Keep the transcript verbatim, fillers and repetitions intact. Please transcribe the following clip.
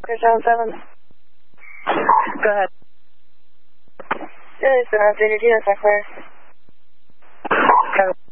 John seven. Go ahead. Yeah, it's an updated unit, clear. Copy.